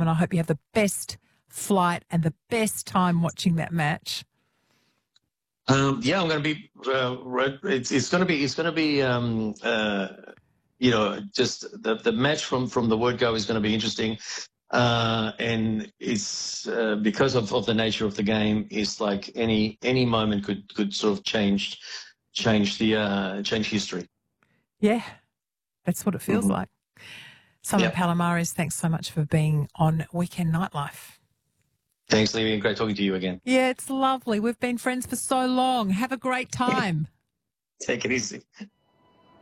and I hope you have the best flight and the best time watching that match. I'm going to be. It's going to be. Just the match from the word go is going to be interesting, and it's because of the nature of the game. It's like any moment could sort of change history. Yeah, that's what it feels like. Simon Palomares, thanks so much for being on Weekend Nightlife. Thanks, Libby. Great talking to you again. Yeah, it's lovely. We've been friends for so long. Have a great time. Take it easy.